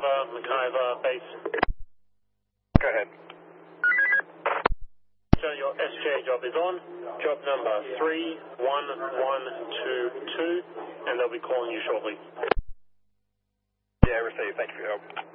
McIver base. Go ahead. So your SJ job is on. Job number 31122, and they'll be calling you shortly. Yeah, received. Thank you for your help.